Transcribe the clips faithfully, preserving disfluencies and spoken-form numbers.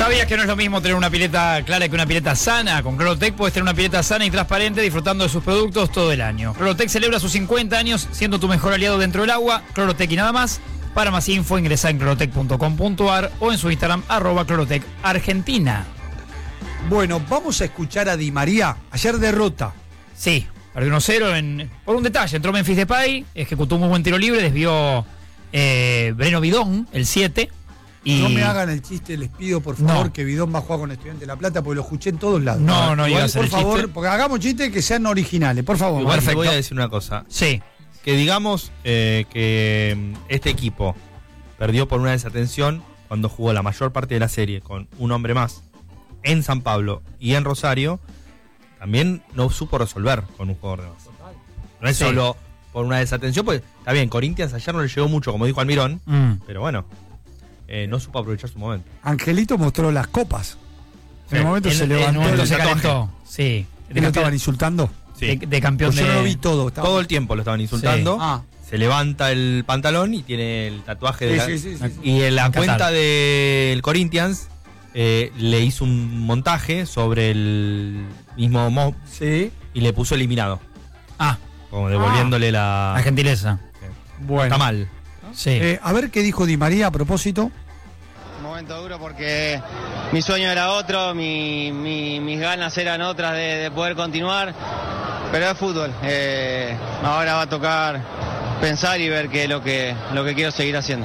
¿Sabías que no es lo mismo tener una pileta clara que una pileta sana? Con Clorotec puedes tener una pileta sana y transparente disfrutando de sus productos todo el año. Clorotec celebra sus cincuenta años siendo tu mejor aliado dentro del agua. Clorotec y nada más. Para más info ingresá en clorotec punto com punto ar o en su Instagram arroba Clorotec Argentina. Bueno, vamos a escuchar a Di María. Ayer derrota. Sí, perdió uno cero en, por un detalle. Entró Memphis Depay, ejecutó un muy buen tiro libre, desvió eh, Breno Bidón, el siete. Y... No me hagan el chiste, les pido por favor no. que Bidón va a jugar con Estudiantes de La Plata porque lo escuché en todos lados. No, no, Igual, iba a ser por el favor, chiste. porque hagamos chistes que sean originales, por favor. Igual te Perfecto. voy a decir una cosa. Sí. Que digamos eh, que este equipo perdió por una desatención cuando jugó la mayor parte de la serie con un hombre más en San Pablo y en Rosario, también no supo resolver con un jugador de más. No es Sí. solo por una desatención, pues está bien, Corinthians ayer no le llegó mucho, como dijo Almirón, Mm. pero bueno, eh, no supo aprovechar su momento. Angelito mostró las copas. En el Sí. momento En- se en un levantó. momento el se tatuaje. calentó. Sí. ¿Y De lo estaban campeón, insultando? de, de campeón Pues yo de... no lo vi todo. estaba- Todo el tiempo lo estaban insultando. Ah. Se levanta el pantalón y tiene el tatuaje de Sí, la- sí, sí, sí, sí. Y en la En cuenta Qatar. del Corinthians eh, le hizo un montaje sobre el mismo mob Sí. y le puso eliminado, Ah, como devolviéndole la... la gentileza. Bueno. Está mal. Sí. Eh, a ver qué dijo Di María a propósito. Un momento duro porque mi sueño era otro, mi, mi- mis ganas eran otras de, de poder continuar, pero es fútbol. Eh, ahora va a tocar pensar y ver qué es lo que, lo que quiero seguir haciendo.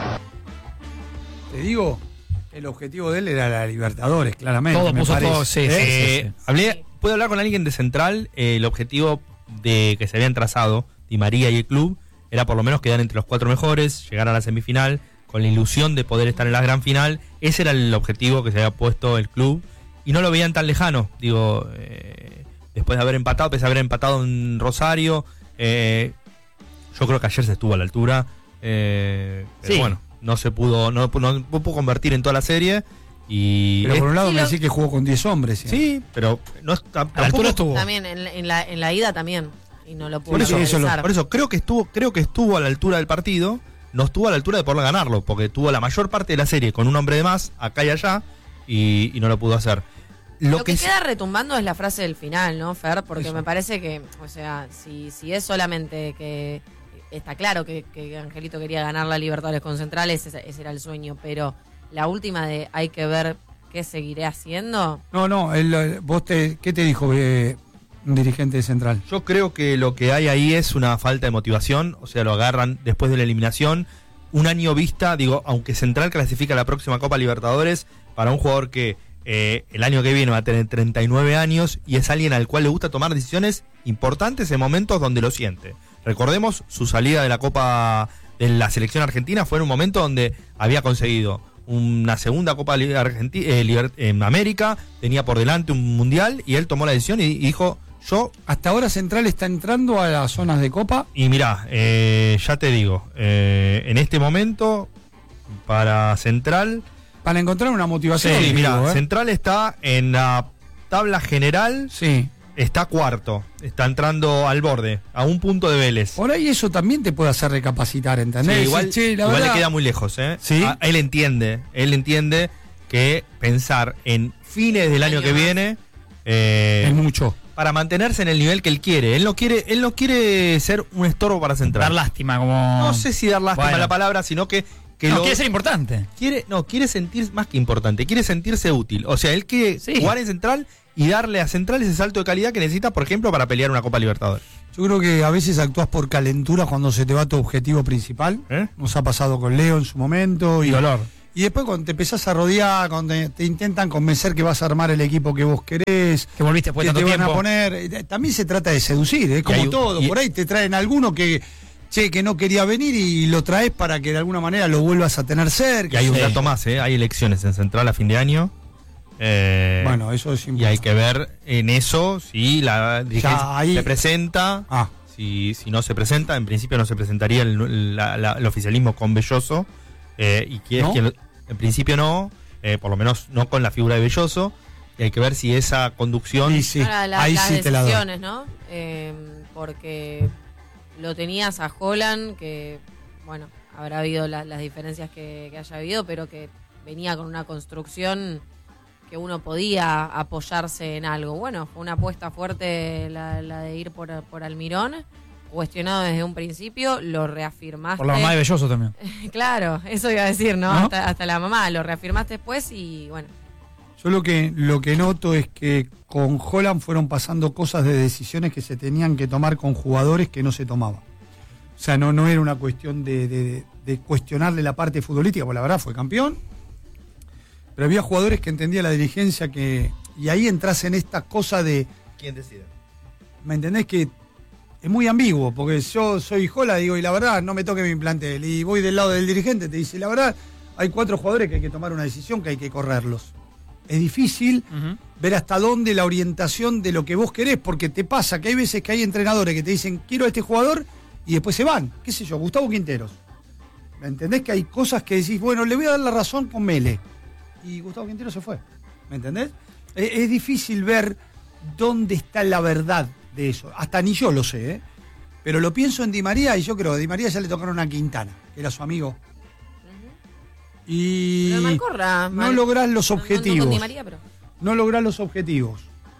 Te digo, el objetivo de él era la Libertadores, claramente. Todo me puso parece. todo, sí, ¿Eh? sí, Eh, sí. hablé, ¿puedo hablar con alguien de Central? Eh, el objetivo de que se habían trazado Di María y el club era por lo menos quedar entre los cuatro mejores, llegar a la semifinal, con la ilusión de poder estar en la gran final. Ese era el objetivo que se había puesto el club y no lo veían tan lejano. Digo, eh, después de haber empatado, pese a haber empatado en Rosario, eh, yo creo que ayer se estuvo a la altura. Eh, pero Sí. bueno, no se pudo, no, no pudo convertir en toda la serie. Y Pero por un lado Sí, me lo- decís que jugó con diez hombres. ¿sí? sí, pero no está, A la tampoco- altura estuvo. También en, la- en la, en la ida también. Y no lo pudo Por eso, eso lo- realizar. por eso creo que estuvo, creo que estuvo a la altura del partido, no estuvo a la altura de poder ganarlo, porque tuvo la mayor parte de la serie con un hombre de más, acá y allá, y, y no lo pudo hacer. Lo, que, sí- queda retumbando es la frase del final, ¿no, Fer? Porque Eso. me parece que, o sea, si, si es solamente que está claro que, que Angelito quería ganar la Libertadores con Central, ese, ese era el sueño, pero la última de hay que ver qué seguiré haciendo. No, no, él, eh, vos te, ¿qué te dijo eh, un dirigente de Central? Yo creo que lo que hay ahí es una falta de motivación, o sea, lo agarran después de la eliminación, un año vista, digo, aunque Central clasifica a la próxima Copa Libertadores, para un jugador que eh, el año que viene va a tener treinta y nueve años y es alguien al cual le gusta tomar decisiones importantes en momentos donde lo siente. Recordemos su salida de la Copa de la selección argentina fue en un momento donde había conseguido una segunda Copa Li- Argenti- eh, Liber- en América, tenía por delante un mundial y él tomó la decisión y, y dijo, yo, Hasta ahora Central está entrando a las zonas de Copa. y mirá, eh, ya te digo, eh, en este momento, para Central, Para encontrar una motivación. sí, digo, mirá, ¿eh? Central está en la tabla general, Sí. está cuarto, está entrando al borde, a un punto de Vélez. Por ahí eso también te puede hacer recapacitar, Sí, ¿entendés? igual, Decir, che, la igual verdad- le queda muy lejos, ¿eh? ¿Sí? Ah, él entiende, él entiende que pensar en fines del año Año que más. viene eh, es mucho. para mantenerse en el nivel que él quiere. Él no quiere, él no quiere ser un estorbo para Central. Dar lástima, como... No sé si dar lástima Bueno. la palabra, sino que, que no, lo quiere ser importante. quiere, no, quiere sentir más que importante, quiere sentirse útil. O sea, él quiere Sí. jugar en Central y darle a Central ese salto de calidad que necesita, por ejemplo, para pelear una Copa Libertadores. Yo creo que a veces actúas por calentura cuando se te va tu objetivo principal. ¿Eh? Nos ha pasado con Leo en su momento. Y, Y dolor. y después cuando te empezás a rodear, cuando te, te intentan convencer que vas a armar el equipo que vos querés, Que volviste después que de te tanto van a tiempo. poner... eh, También se trata de seducir, es como hay un- todo. y- Por ahí te traen alguno que, che, que no quería venir y lo traes para que de alguna manera lo vuelvas a tener cerca. Que hay un Sí. dato más, ¿eh? Hay elecciones en Central a fin de año. Eh, Bueno, eso es y importante. hay que ver en eso si la dirigencia ahí- se presenta. Ah, Si, si no se presenta, en principio no se presentaría el, la- la- el oficialismo con Belloso. Eh, y que es ¿No? que en principio no, eh, por lo menos no con la figura de Belloso. Y hay que ver si esa conducción. sí, sí. Ahora, la- Ahí las sí te la doy. decisiones, ¿no? Eh, porque lo tenías a Holland, que, bueno, habrá habido la- las diferencias que, que haya habido, pero que venía con una construcción que uno podía apoyarse en algo. Bueno, fue una apuesta fuerte la, la de ir por, por Almirón, cuestionado desde un principio, lo reafirmaste. Por la mamá de Belloso también. Claro, eso iba a decir, ¿no? ¿No? Hasta, hasta la mamá, lo reafirmaste después y bueno. Yo lo que, lo que noto es que con Holland fueron pasando cosas de decisiones que se tenían que tomar con jugadores que no se tomaban. O sea, no, no era una cuestión de, de, de cuestionarle la parte futbolística, porque la verdad fue campeón. Pero había jugadores que entendía la dirigencia que... Y ahí entras en esta cosa de... ¿Quién decide? ¿Me entendés? Que es muy ambiguo, porque yo soy Jola, digo, y la verdad, no me toque mi plantel. Y voy del lado del dirigente, te dice, la verdad, hay cuatro jugadores que hay que tomar una decisión, que hay que correrlos. Es difícil uh-huh. ver hasta dónde la orientación de lo que vos querés, porque te pasa que hay veces que hay entrenadores que te dicen, quiero a este jugador, y después se van. ¿Qué sé yo? Gustavo Quinteros. ¿Me entendés? Que hay cosas que decís, bueno, le voy a dar la razón con Mele. Y Gustavo Quinteros se fue. ¿Me entendés? Es, es difícil ver dónde está la verdad de eso. Hasta ni yo lo sé, ¿eh? Pero lo pienso en Di María y yo creo que a Di María ya le tocaron a Quintana, que era su amigo. Y pero Malcorra, no Mal... lográs los objetivos. No, no, Di María, pero... no lográs los objetivos.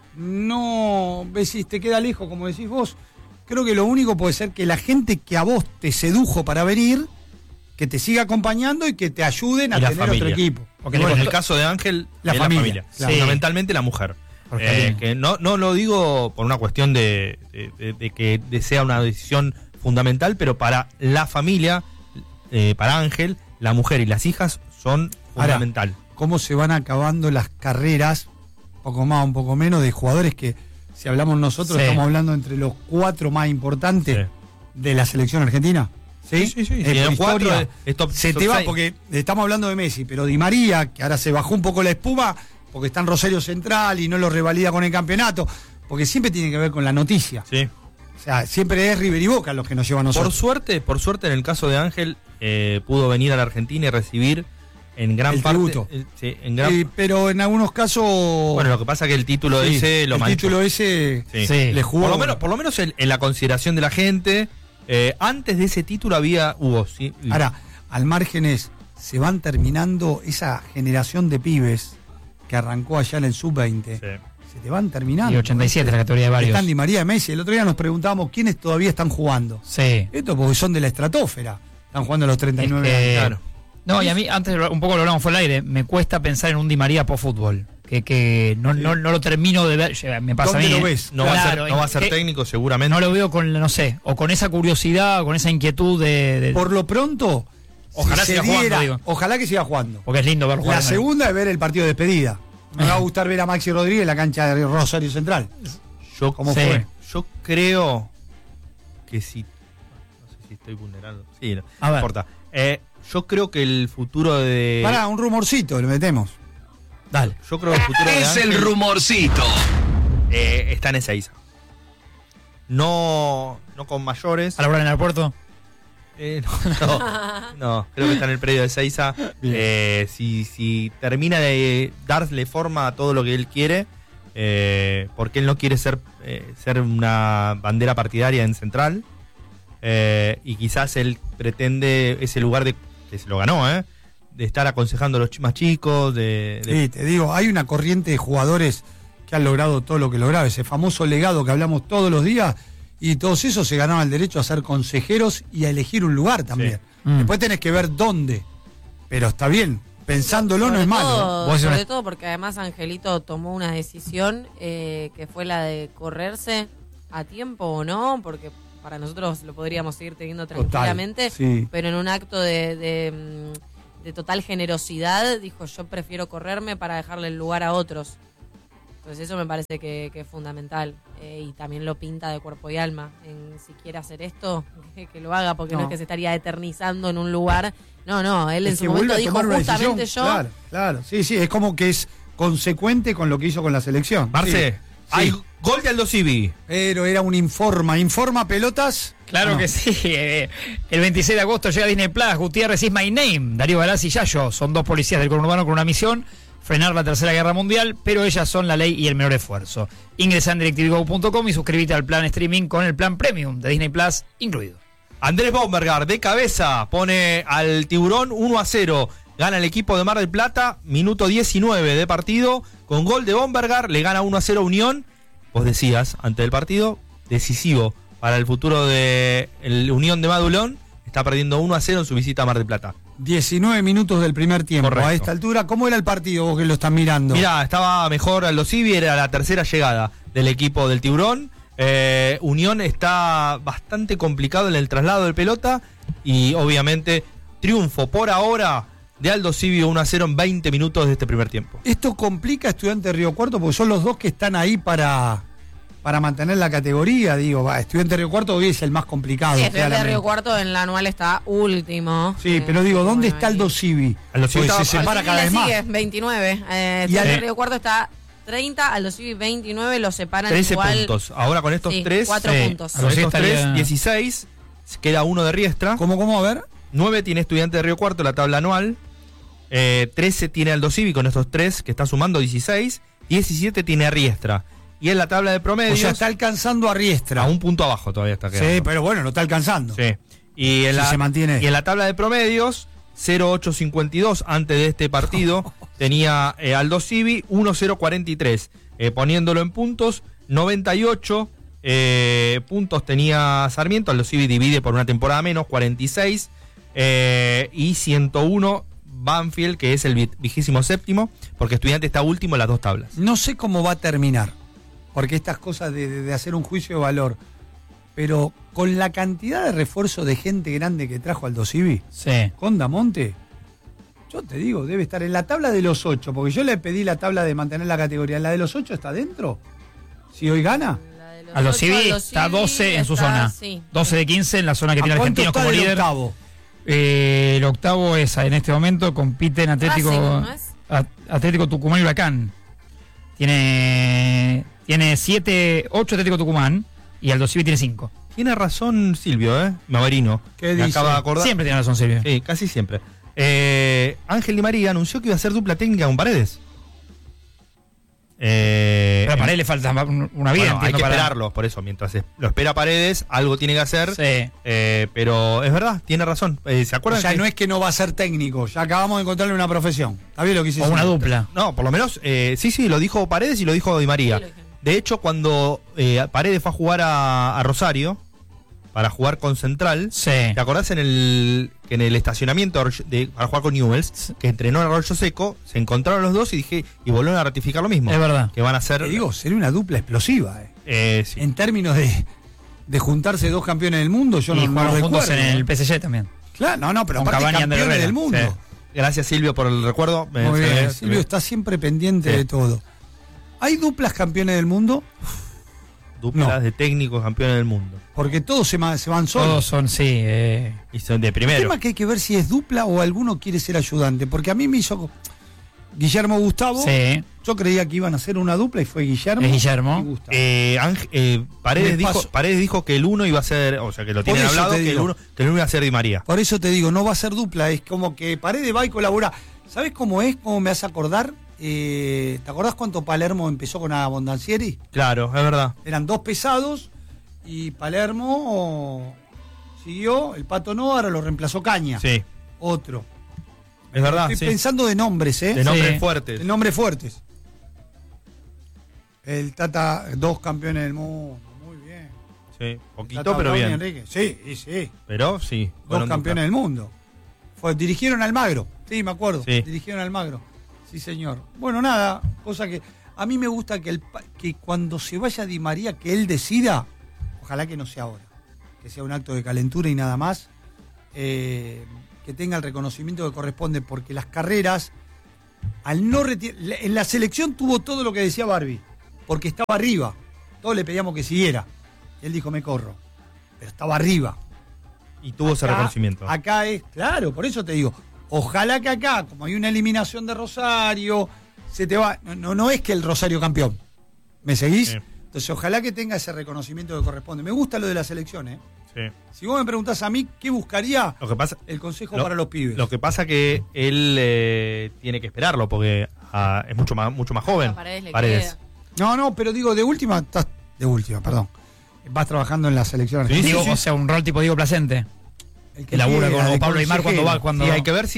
No ves si te queda lejos, como decís vos. Creo que lo único puede ser que la gente que a vos te sedujo para venir, que te siga acompañando y que te ayuden a tener familia. Otro equipo. Porque bueno, en el caso de Ángel, la es familia, la familia. claro. Fundamentalmente la mujer. Eh, que no, no lo digo por una cuestión de, de, de, de que sea una decisión fundamental, pero para la familia, eh, para Ángel, la mujer y las hijas son fundamental. Ahora, ¿cómo se van acabando las carreras, poco más, un poco menos, de jugadores que, si hablamos nosotros, sí. estamos hablando entre los cuatro más importantes sí. de la selección argentina? Sí, sí, sí. sí. sí por cuatro historia, es top, se top te va, seis. Porque estamos hablando de Messi, pero Di María, que ahora se bajó un poco la espuma, porque está en Rosario Central y no lo revalida con el campeonato, porque siempre tiene que ver con la noticia. Sí. O sea, siempre es River y Boca los que nos llevan a nosotros. Por suerte, por suerte en el caso de Ángel, eh, pudo venir a la Argentina y recibir en gran el parte... tributo. El, sí, en gran, eh, pero en algunos casos... Bueno, lo que pasa es que el título sí, ese lo el manchó. El título ese sí. Sí. le jugó... Por lo menos, por lo menos en, en la consideración de la gente, eh, antes de ese título había... Hubo, sí. Ahora, al margen es, se van terminando esa generación de pibes que arrancó allá en el sub veinte. Sí. Se te van terminando. Y ochenta y siete, ¿no? La categoría de varios. Están Di María y Messi. El otro día nos preguntábamos quiénes todavía están jugando. Sí. Esto porque son de la estratosfera. Están jugando a los treinta y nueve es que, años. Claro. No, y a mí, antes un poco lo hablamos fuera del aire, me cuesta pensar en un Di María por fútbol. Que, que no, sí. no, no lo termino de ver. Me pasa ¿Dónde a mí. lo ves? No, claro, va a ser, no va a ser técnico, seguramente. No lo veo con, no sé, o con esa curiosidad, o con esa inquietud de. de por lo pronto. Ojalá si siga se diera, jugando, digo. Ojalá que siga jugando. Porque es lindo ver jugar. La segunda es ver el partido de despedida. Me va a gustar ver a Maxi Rodríguez en la cancha de Rosario Central. Yo, ¿Cómo sí. fue? Yo creo que si... No sé si estoy vulnerando. Sí, no, no importa. Eh, yo creo que el futuro de... Pará, un rumorcito, le metemos. Dale. Yo creo que el futuro de Es Ángel, el rumorcito. Eh, está en Ezeiza. No, no con mayores. ¿A la hora en el aeropuerto? Eh, no, no, no, creo que está en el predio de Ezeiza. Eh, si, si termina de darle forma a todo lo que él quiere, eh, porque él no quiere ser, eh, ser una bandera partidaria en Central, eh, y quizás él pretende ese lugar de que se lo ganó, eh, de estar aconsejando a los más chicos. De, de... Sí, te digo, hay una corriente de jugadores que han logrado todo lo que lograron, ese famoso legado que hablamos todos los días. Y todos esos se ganaban el derecho a ser consejeros y a elegir un lugar también. Sí. Mm. Después tenés que ver dónde. Pero está bien, pensándolo sobre no es malo. Todo, ¿Vos sobre una... todo porque además Angelito tomó una decisión eh, que fue la de correrse a tiempo o no, porque para nosotros lo podríamos seguir teniendo tranquilamente, total, sí. pero en un acto de, de, de total generosidad dijo, yo prefiero correrme para dejarle el lugar a otros. Entonces eso me parece que, que es fundamental, eh, y también lo pinta de cuerpo y alma. En si quiere hacer esto, que, que lo haga, porque no. no es que se estaría eternizando en un lugar. No, no, él es en su momento dijo justamente yo. Claro, claro, sí, sí, es como que es consecuente con lo que hizo con la selección. Marce, sí. hay sí. gol de Aldo Civi. Pero era un informa, informa pelotas. Claro no. que sí. El veintiséis de agosto llega a Disney Plus, Gutiérrez is my name. Darío Garazzi y Yayo son dos policías del conurbano con una misión: frenar la tercera guerra mundial, pero ellas son la ley y el menor esfuerzo. Ingresa en directivo punto com y suscríbete al plan streaming con el plan premium de Disney Plus incluido. Andrés Baumbergar de cabeza pone al Tiburón uno a cero Gana el equipo de Mar del Plata, minuto diecinueve de partido, con gol de Bombergar, le gana uno a cero Unión. Vos decías, antes del partido, decisivo para el futuro de el Unión de Madulón. Está perdiendo uno a cero en su visita a Mar del Plata. diecinueve minutos del primer tiempo. Correcto. A esta altura, ¿cómo era el partido vos que lo estás mirando? Mirá, estaba mejor Aldo Civi, era la tercera llegada del equipo del Tiburón. Eh, Unión está bastante complicado en el traslado del pelota y obviamente triunfo por ahora de Aldo Civi uno a cero en veinte minutos de este primer tiempo. Esto complica a Estudiantes de Río Cuarto porque son los dos que están ahí para, para mantener la categoría. Digo, va, Estudiantes de Río Cuarto hoy es el más complicado. Sí, Estudiantes de claramente. Río Cuarto en la anual está último. Sí, Eh, pero digo, ¿dónde bueno, está ahí. Aldo Civi? Aldo Civi Porque estaba- se separa Aldo cada Civi vez le más. sigue, veintinueve. Eh, Y Estudiantes al- de Río Cuarto está treinta, Aldo Civi veintinueve, lo separan trece igual. puntos. Ahora con estos Sí, tres, cuatro eh, puntos. con Aldo Civi estos tres, estaría- dieciséis, queda uno de Riestra. ¿Cómo, cómo? A ver. nueve tiene Estudiantes de Río Cuarto, la tabla anual. Eh, trece tiene Aldo Civi con estos tres que está sumando dieciséis. diecisiete tiene Riestra. Y en la tabla de O promedios, sea, está alcanzando a Riestra. a un punto abajo todavía está quedando. Sí, pero bueno, lo está alcanzando. Sí. Y en, Si la, se mantiene. y en la tabla de promedios, cero ocho cincuenta y dos antes de este partido tenía eh, Aldo Civi uno cero cuarenta y tres. Eh, poniéndolo en puntos, noventa y ocho eh, puntos tenía Sarmiento. Aldo Civi divide por una temporada menos, cuarenta y seis. Eh, y ciento uno Banfield, que es el vi- vigésimo séptimo, porque Estudiante está último en las dos tablas. No sé cómo va a terminar, porque estas cosas de, de- de hacer un juicio de valor, pero con la cantidad de refuerzo de gente grande que trajo Aldo Civi, Sí. con Damonte, yo te digo, debe estar en la tabla de los ocho, porque yo le pedí la tabla de mantener la categoría. ¿En la de los ocho está dentro? Si hoy gana. La de los Aldo ocho, Civi Aldo está Civi doce en su está, zona. sí. doce de quince en la zona que tiene ¿A cuánto Argentinos está como del líder. octavo? Eh, el octavo es en este momento, compite en Atlético, Racing, ¿no es? A- Atlético Tucumán y Huracán. Tiene tiene siete, ocho Atlético Tucumán y Aldo Civi tiene cinco. Tiene razón Silvio, ¿eh? Maverino. ¿Qué Me dice? acaba de acordar. Siempre tiene razón, Silvio. Sí, casi siempre. Eh, Ángel Di María anunció que iba a hacer dupla técnica con Paredes. Eh, Pero a Paredes le falta una vida. bueno, hay entiendo, que para- esperarlo, por eso, mientras es- lo espera Paredes, algo tiene que hacer. Sí. Eh, pero es verdad, tiene razón. Eh, ¿Se O acuerdan? sea, que- no es que no va a ser técnico, ya acabamos de encontrarle una profesión. ¿Está bien lo que hice? O una dupla. No, por lo menos, eh, sí, sí, lo dijo Paredes y lo dijo Di María. Sí, lo dijeron. De hecho, cuando eh, Paredes fue a jugar a, a Rosario, para jugar con Central, Sí. ¿te acordás en el que en el estacionamiento de, de- para jugar con Newell's, que entrenó en Arroyo Seco, se encontraron los dos y dije y volvieron a ratificar lo mismo? Es verdad. Que van a ser. Te digo, sería una dupla explosiva. eh. eh, sí. En términos de, de juntarse dos campeones del mundo, yo Y no, no jugaron juntos recuerdo. en el P S G también. Claro, no, no, pero Con aparte Cavani y Ander campeones Herrera. del mundo. Sí. Gracias Silvio por el recuerdo. Me- Muy se bien, ve- Silvio está siempre pendiente Sí. de todo. ¿Hay duplas campeones del mundo? Duplas No. de técnicos campeones del mundo. Porque todos se, ma- se van solos. Todos son, sí. eh, Y son de El primero. tema que hay que ver si es dupla o alguno quiere ser ayudante. Porque a mí me hizo Guillermo Gustavo. sí. Yo creía que iban a ser una dupla y fue Guillermo. Es Guillermo. y Gustavo. Eh, Ángel- eh, Paredes, Me dijo, paso. Paredes dijo que el uno iba a ser, o sea que lo Por tienen eso hablado, te que el, digo. uno, que el uno iba a ser Di María. Por eso te digo, no va a ser dupla. Es como que Paredes va y colabora. ¿Sabes cómo es? ¿Cómo me hace acordar? Eh, ¿Te acordás cuánto Palermo empezó con Abondancieri? Claro, es verdad. Eran dos pesados y Palermo siguió, el Pato no, ahora lo reemplazó Caña. Sí, Otro. es verdad. Estoy Sí. pensando de nombres, ¿eh? De nombres Sí. fuertes. De nombres fuertes. El Tata, dos campeones del mundo. Muy bien. Sí, poquito, Tata pero Brown y bien. Enrique. Sí, y sí. Pero sí. Dos fueron campeones del mundo. Fue, dirigieron al Magro. Sí, me acuerdo. Sí. Dirigieron al Magro. Sí, señor. Bueno, nada, cosa que a mí me gusta que, el, pa- que cuando se vaya Di María, que él decida, ojalá que no sea ahora, que sea un acto de calentura y nada más, eh, que tenga el reconocimiento que corresponde, porque las carreras, al no reti- la- en la selección tuvo todo lo que decía Barbie, porque estaba arriba. Todos le pedíamos que siguiera. Y él dijo, me corro. Pero estaba arriba. Y tuvo ese Acá- reconocimiento. Acá es, claro, por eso te digo, ojalá que acá, como hay una eliminación de Rosario, se te va. No, no, no es que el Rosario campeón. ¿Me seguís? Sí. Entonces, ojalá que tenga ese reconocimiento que corresponde. Me gusta lo de la selección, ¿eh? Sí. Si vos me preguntás a mí, ¿qué buscaría? Lo que pasa, El consejo Lo- para los pibes. lo que pasa que él eh, tiene que esperarlo porque ah, es mucho más, mucho más joven. A Paredes le queda. No, no, pero digo, de última, estás, de última, perdón. Vas trabajando en la selección Sí, argentina. Digo, sí. O sea, un rol tipo Diego Placente. El que labura quiera, con de Pablo Aymar cuando consejero. va, cuando. Y hay que ver si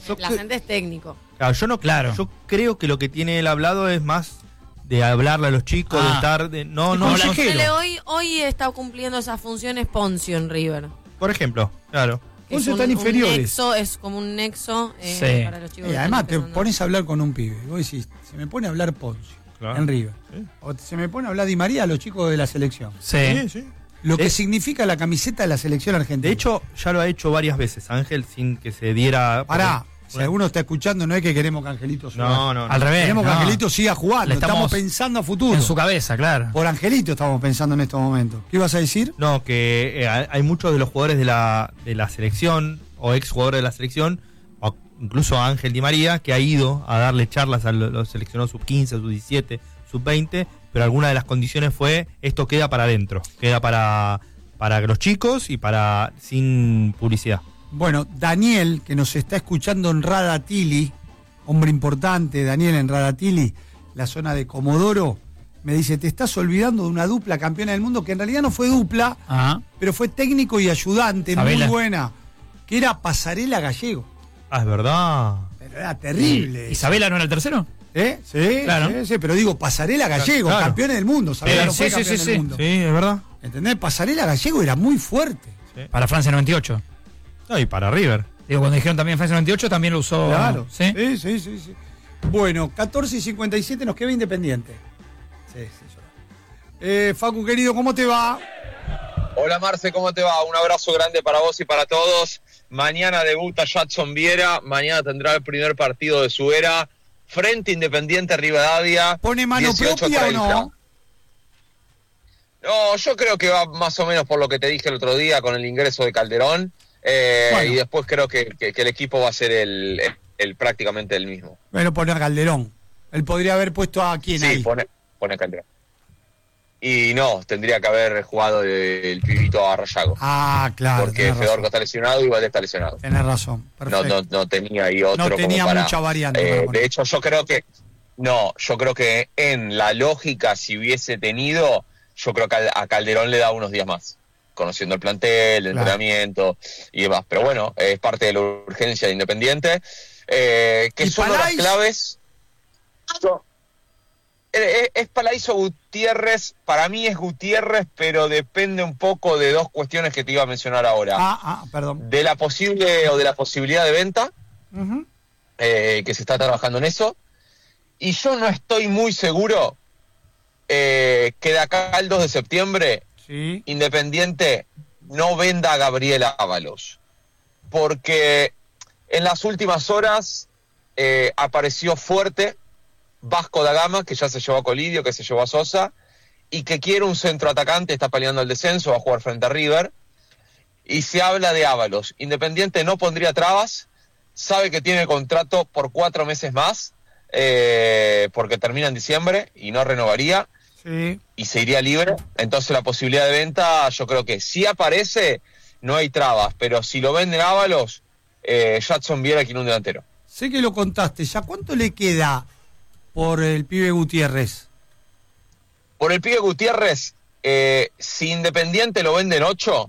El placente es técnico. Claro, yo no, Claro. yo creo que lo que tiene él hablado es más de hablarle a los chicos, Ah. de estar, de, no, Sí, no, como no, consejero. Ponele, hoy, hoy está cumpliendo esas funciones Poncio en River. por ejemplo, claro. Que Poncio es están inferiores. nexo, es como un nexo eh, Sí. para los chicos. Eh, que además están te empezando. pones a hablar con un pibe. Vos decís, se me pone a hablar Poncio Claro. en River. Sí. O se me pone a hablar Di María a los chicos de la selección. Sí. sí. Lo que De- significa la camiseta de la selección argentina. De hecho, ya lo ha hecho varicho veces Ángel sin que se diera. pará, si Bueno. alguno está escuchando, no es que queremos que Angelito suba. No, no, no. Al revés. Queremos no. que Angelito siga jugando. Le Estamos, estamos pensando a futuro. En su cabeza, claro. Por Angelito estamos pensando en estos momentos. ¿Qué ibas a decir? No, que eh, hay hay muchos de los jugadores de la, de la selección o ex jugadores de la selección, o incluso Ángel Di María, que ha ido a darle charlas a lo- los seleccionados sub quince, sub diecisiete, sub veinte, pero alguna de las condiciones fue esto queda para adentro, queda para, para los chicos y para sin publicidad. Bueno, Daniel, que nos está escuchando en Radatili, hombre importante, Daniel en Radatili, la zona de Comodoro, me dice, te estás olvidando de una dupla campeona del mundo, que en realidad no fue dupla, Ajá. pero fue técnico y ayudante, Sabela. muy buena, que era Pasarela Gallego. Ah, es verdad. Pero era terrible. ¿Isabela no era el tercero? ¿Eh? Sí, Claro. sí, sí, pero digo, Pasarela Gallego, Claro. campeón del mundo, Sabela Sí, no fue sí, sí, campeón sí, del sí. mundo. Sí, es verdad. ¿Entendés? Pasarela Gallego era muy fuerte. Para Francia noventa y ocho. No, y para River. Digo, cuando dijeron también Francia noventa y ocho, también lo usó. Claro. ¿Sí? Sí, sí, sí, sí. Bueno, catorce y cincuenta y siete nos queda Independiente. Sí, sí, yo. Eh, Facu, querido, ¿cómo te va? Hola Marce, ¿cómo te va? Un abrazo grande para vos y para todos. Mañana debuta Jadson Viera, mañana tendrá el primer partido de su era frente a Independiente Rivadavia. ¿Pone mano dieciocho propia o treinta. no? No, yo creo que va más o menos por lo que te dije el otro día con el ingreso de Calderón. eh, Bueno. Y después creo que, que- que el equipo va a ser el, el- el prácticamente el mismo. Bueno, poner Calderón. Él podría haber puesto a quién Sí, ahí. pone, pone Calderón. Y no, tendría que haber jugado el, el pibito a Rayago. Ah, claro. porque tenés Fedorco razón. está lesionado y Valdés está lesionado. Tenés razón. No, Perfecto. no, no tenía ahí otro No tenía como para, mucha variante eh, para poner. de hecho, yo creo que no, yo creo que en la lógica, si hubiese tenido, yo creo que a Calderón le da unos días más, conociendo el plantel, el Claro. entrenamiento y demás. Pero bueno, es parte de la urgencia de Independiente. Eh, que ¿Y son las Palais? claves. Yo- eh, es Palaiso Gutiérrez, para mí es Gutiérrez, pero depende un poco de dos cuestiones que te iba a mencionar ahora. Ah, ah, perdón. De la posible o de la posibilidad de venta, Ujú. eh, que se está trabajando en eso. Y yo no estoy muy seguro eh, que de acá al dos de septiembre Sí. Independiente no venda a Gabriel Ábalos. Porque en las últimas horas eh, apareció fuerte Vasco da Gama, que ya se llevó a Colidio, que se llevó a Sosa, y que quiere un centroatacante, está peleando el descenso, va a jugar frente a River. Y se habla de Ábalos. Independiente no pondría trabas, sabe que tiene contrato por cuatro meses más, eh, porque termina en diciembre y no renovaría, Sí. y se iría libre. Entonces la posibilidad de venta, yo creo que si aparece, no hay trabas, pero si lo venden Ábalos, eh, Jadson Viera quiere un delantero. Sé que lo contaste. ¿Ya cuánto le queda por el pibe Gutiérrez? Por el pibe Gutiérrez, eh, si Independiente lo venden ocho,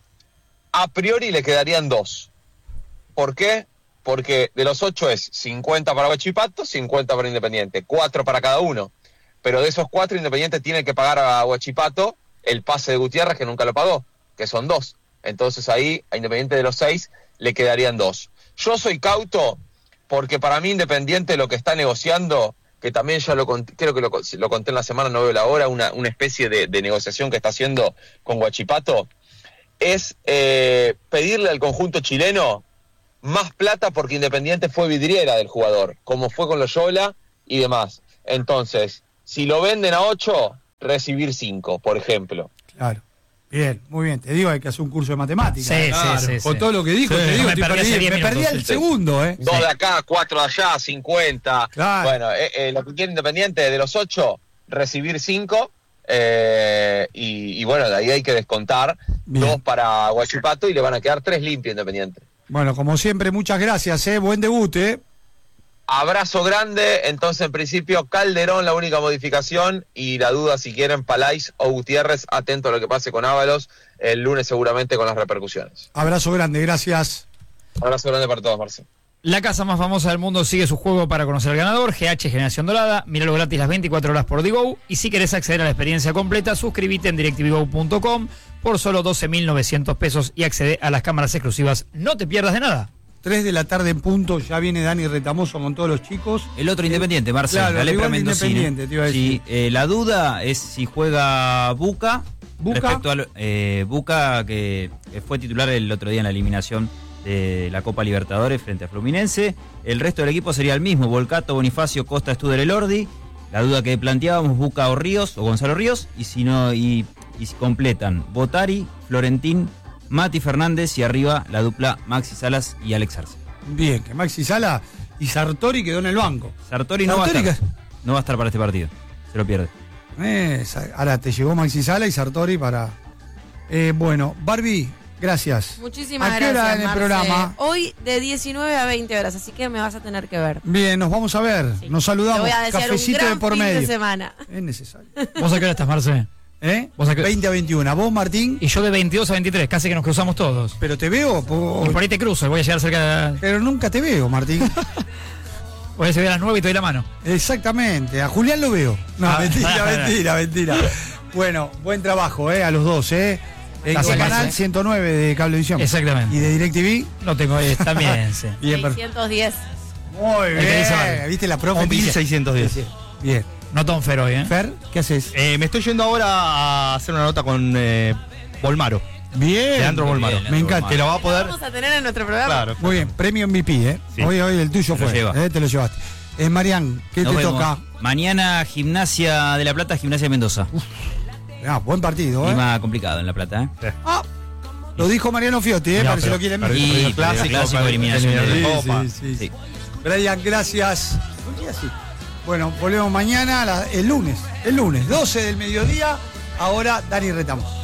a priori le quedarían dos. ¿Por qué? Porque de los ocho es cincuenta para Huachipato, cincuenta para Independiente, cuatro para cada uno. Pero de esos cuatro, Independiente tiene que pagar a Huachipato el pase de Gutiérrez, que nunca lo pagó, que son dos. Entonces ahí, a Independiente de los seis, le quedarían dos. Yo soy cauto, porque para mí Independiente lo que está negociando, que también ya lo conté, creo que lo, lo conté en la semana, no veo la hora, una, una especie de, de negociación que está haciendo con Huachipato, es eh, pedirle al conjunto chileno más plata porque Independiente fue vidriera del jugador, como fue con Loyola y demás. Entonces, si lo venden a ocho, recibir cinco, por ejemplo. Claro. Bien, muy bien. Te digo, hay que hacer un curso de matemáticas. Sí, ¿eh? sí, sí, Con sí. todo lo que dijo, Sí. te digo, Me estoy perdí hace perdido. diez Me perdí minutos, el sí. segundo, ¿eh? Dos de acá, cuatro de allá, cincuenta. Claro. Bueno, eh, eh, lo que quiere Independiente de los ocho, recibir cinco. Eh, y, y bueno, de ahí hay que descontar Bien. dos para Huachipato y le van a quedar tres limpios Independiente. Bueno, como siempre, muchas gracias, ¿eh? Buen debut, ¿eh? Abrazo grande, entonces en principio Calderón la única modificación y la duda si quieren Palais o Gutiérrez, atento a lo que pase con Ábalos el lunes seguramente con las repercusiones. Abrazo grande, gracias. Abrazo grande para todos, Marcelo. La casa más famosa del mundo sigue su juego para conocer al ganador, G H Generación Dorada. Míralo gratis las veinticuatro horas por Digo. Y si querés acceder a la experiencia completa, suscríbete en directv go punto com por solo doce mil novecientos pesos y accede a las cámaras exclusivas. No te pierdas de nada. tres de la tarde en punto, ya viene Dani Retamoso con todos los chicos. El otro Independiente, Marcelo, Claro, la el lepra rival de mendocina. Independiente, te iba a decir. Sí, eh, la duda es si juega Buca, Buca. respecto al eh, Buca que, que fue titular el otro día en la eliminación de la Copa Libertadores frente a Fluminense. El resto del equipo sería el mismo: Volcato, Bonifacio, Costa, Studer, Elordi. La duda que planteábamos, Buca o Ríos, o Gonzalo Ríos, y si no, y, y si completan Botari, Florentín, Mati Fernández, y arriba la dupla Maxi Salas y Alex Arce. Bien, que Maxi Sala y Sartori quedó en el banco. Sartori no va a Sartori estar. No va a estar para este partido. Se lo pierde. Eh, ahora te llegó Maxi Sala y Sartori para... Eh, bueno, Barbie, gracias. Muchísimas ¿A qué gracias, hora en el Marce. programa? Hoy de diecinueve a veinte horas, así que me vas a tener que ver. Bien, nos vamos a ver. Sí. Nos Te saludamos. voy a desear un Cafecito gran de por fin medio. de semana. Es necesario. ¿Vos a qué hora estás, Marce? ¿Eh? ¿Vos a qué- veinte a veintiuno. ¿Vos, Martín? Y yo de veintidós a veintitrés, casi que nos cruzamos todos. Pero te veo, po- Y por ahí te cruzo, voy a llegar cerca de... pero nunca te veo, Martín. Voy a llegar a las nueve y te doy la mano. Exactamente. A Julián lo veo. No, Ah, mentira, ah, mentira, mentira. Bueno, buen trabajo, ¿eh? A los dos, ¿eh? En Gracias, el canal Marce. ciento nueve de Cablevisión. Exactamente. ¿Y de DirecTV? No tengo, eh, también, sí. Bien, perfecto. seiscientos diez. Muy El que dice bien. Barbie. ¿Viste la profe? mil seiscientos diez. Bien. No tan fer hoy, ¿eh? Fer, ¿qué haces? Eh, me estoy yendo ahora a hacer una nota con eh, Volmaro. Bien. Leandro Volmaro. bien, Me Leandro encanta. Que lo va a Lo poder. vamos a tener en nuestro programa. Claro. Muy bien, premio M V P, ¿eh? Sí. Hoy, hoy el tuyo Te lo fue, lleva. ¿eh? Te lo llevaste. Eh, Marian, ¿qué Nos te vemos. toca? Mañana Gimnasia de La Plata, Gimnasia de Mendoza. Ah, buen partido, ¿eh? Clima complicado en La Plata, ¿eh? Ah, lo dijo Mariano Fiotti, ¿eh? No, Para si pero- lo quieren pero- ver. Y Perdió clásico, clásico, perdió eliminación de eliminación la de Copa. Sí, sí, sí. Sí. Brian, gracias. ¿Por qué así? Bueno, volvemos mañana, la- el lunes. El lunes, doce del mediodía. Ahora Dani Retamos.